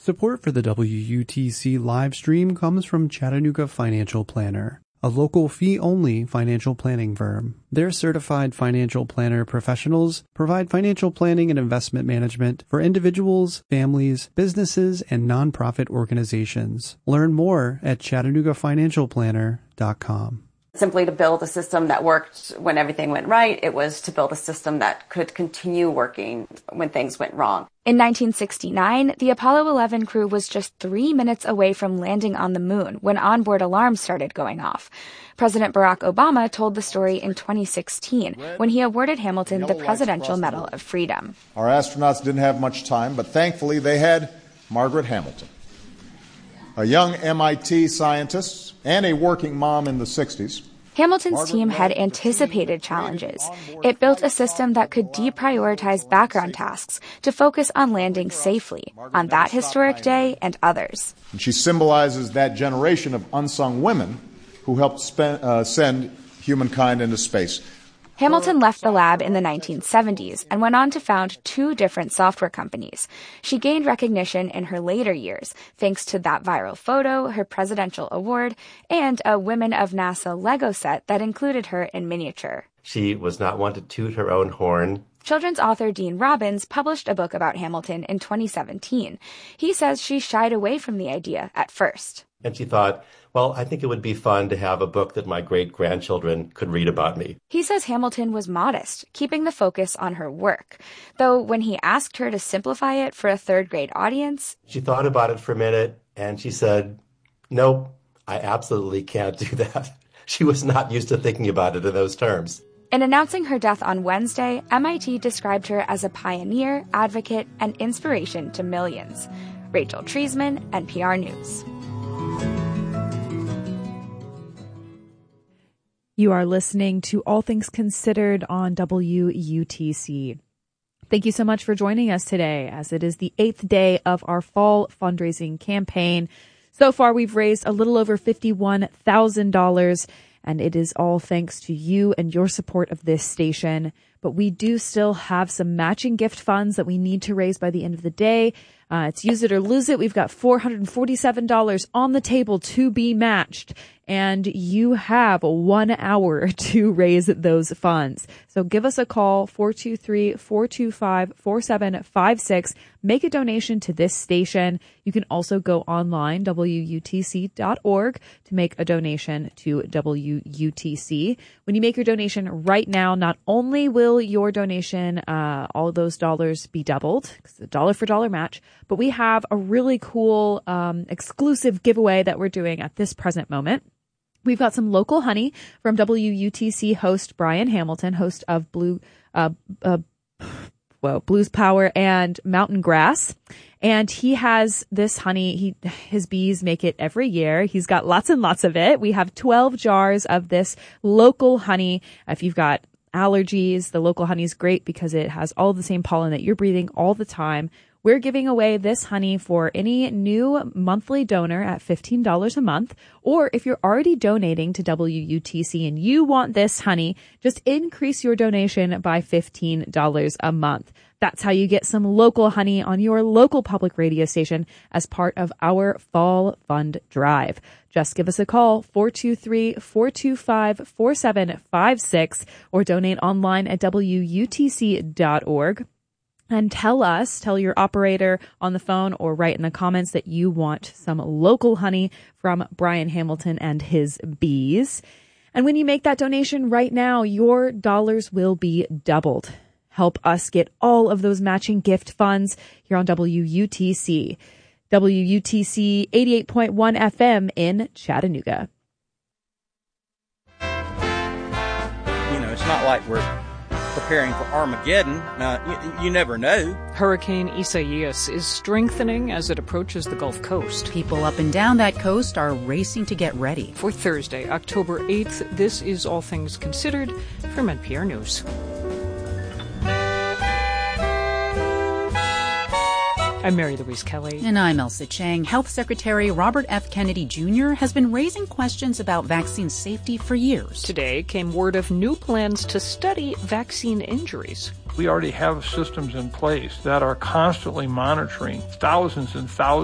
Support for the WUTC live stream comes from Chattanooga Financial Planner, a local fee-only financial planning firm. Their certified financial planner professionals provide financial planning and investment management for individuals, families, businesses, and nonprofit organizations. Learn more at ChattanoogaFinancialPlanner.com. Simply to build a system that worked when everything went right. It was to build a system that could continue working when things went wrong. In 1969, the Apollo 11 crew was just 3 minutes away from landing on the moon when onboard alarms started going off. President Barack Obama told the story in 2016 when he awarded Hamilton the Presidential Medal of Freedom. Our astronauts didn't have much time, but thankfully they had Margaret Hamilton, a young MIT scientist and a working mom in the 60s. Hamilton's team had anticipated challenges. It built a system that could deprioritize background tasks to focus on landing safely on that historic day and others. And she symbolizes that generation of unsung women who helped send humankind into space. Hamilton left the lab in the 1970s and went on to found 2 different software companies. She gained recognition in her later years, thanks to that viral photo, her presidential award, and a Women of NASA Lego set that included her in miniature. She was not one to toot her own horn. Children's author Dean Robbins published a book about Hamilton in 2017. He says she shied away from the idea at first. And she thought, well, I think it would be fun to have a book that my great-grandchildren could read about me. He says Hamilton was modest, keeping the focus on her work. Though when he asked her to simplify it for a third-grade audience, she thought about it for a minute, and she said, nope, I absolutely can't do that. She was not used to thinking about it in those terms. In announcing her death on Wednesday, MIT described her as a pioneer, advocate, and inspiration to millions. Rachel Treisman, NPR News. You are listening to All Things Considered on WUTC. Thank you so much for joining us today, as it is the 8th day of our fall fundraising campaign. So far, we've raised a little over $51,000, and it is all thanks to you and your support of this station. But we do still have some matching gift funds that we need to raise by the end of the day. It's use it or lose it. We've got $447 on the table to be matched, and you have 1 hour to raise those funds. So give us a call, 423-425-4756. Make a donation to this station. You can also go online, WUTC.org, to make a donation to WUTC. When you make your donation right now, not only will your donation, all of those dollars be doubled, because it's a dollar-for-dollar match, but we have a really cool exclusive giveaway that we're doing at this present moment. We've got some local honey from WUTC host Brian Hamilton, host of Blues Power and Mountain Grass. And he has this honey. His bees make it every year. He's got lots and lots of it. We have 12 jars of this local honey. If you've got allergies, the local honey is great because it has all the same pollen that you're breathing all the time. We're giving away this honey for any new monthly donor at $15 a month. Or if you're already donating to WUTC and you want this honey, just increase your donation by $15 a month. That's how you get some local honey on your local public radio station as part of our Fall Fund Drive. Just give us a call, 423-425-4756, or donate online at WUTC.org. And tell your operator on the phone or write in the comments that you want some local honey from Brian Hamilton and his bees. And when you make that donation right now, your dollars will be doubled. Help us get all of those matching gift funds here on WUTC. WUTC 88.1 FM in Chattanooga. You know, it's not like we're preparing for Armageddon. You never know. Hurricane Isaias is strengthening as it approaches the Gulf Coast. People up and down that coast are racing to get ready. For Thursday, October 8th, this is All Things Considered from NPR News. I'm Mary Louise Kelly. And I'm Elsa Chang. Health Secretary Robert F. Kennedy Jr. has been raising questions about vaccine safety for years. Today came word of new plans to study vaccine injuries. We already have systems in place that are constantly monitoring thousands and thousands